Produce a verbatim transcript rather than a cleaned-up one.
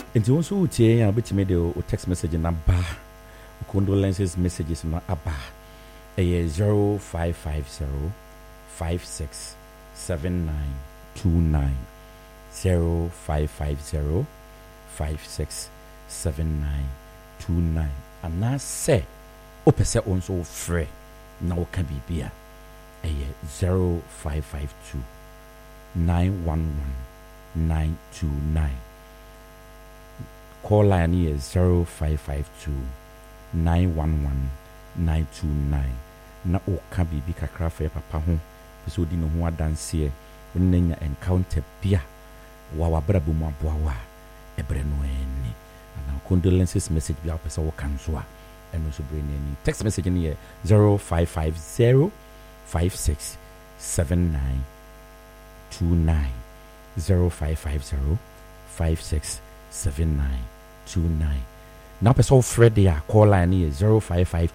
Nti won so utie ya betime de o text message na ba. Condolences messages na aba. Eye zero five five zero five six seven nine two nine zero five five zero five six seven nine two nine. And na say o pese on so free na o ka bibia. Eye zero five five two nine one one nine two nine. Call line is zero five five two nine one one nine two nine. Na o ka bibi kakra fa papa ho so di no ho adanse wonnanya encounter bia wa wa brabo mu aboa wa ebre no eni na condolences message bia pesa wo kan so a eno so bre ni text message ni zero five five zero five six seven nine two nine zero five five zero five six seven nine two nine. Now, person Freddy, call line is zero five five